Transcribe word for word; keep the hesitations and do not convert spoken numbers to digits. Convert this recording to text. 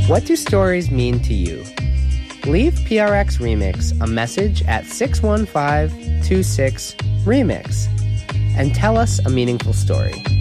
What do stories mean to you? Leave P R X Remix a message at six one five two six remix and tell us a meaningful story.